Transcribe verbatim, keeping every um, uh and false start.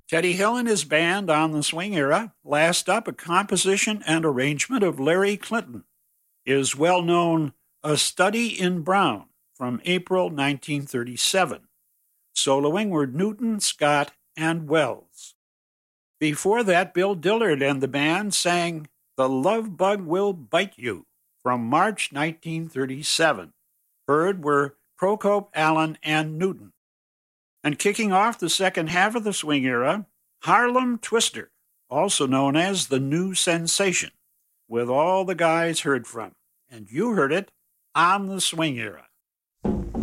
Teddy Hill and his band on the Swing Era. Last up, a composition and arrangement of Larry Clinton is well-known A Study in Brown from April nineteen thirty-seven. Soloing were Newton, Scott, and Wells. Before that, Bill Dillard and the band sang The Love Bug Will Bite You from March nineteen thirty-seven. Heard were Procope, Allen, and Newton. And kicking off the second half of the Swing Era, Harlem Twister, also known as the New Sensation, with all the guys heard from. And you heard it on the Swing Era.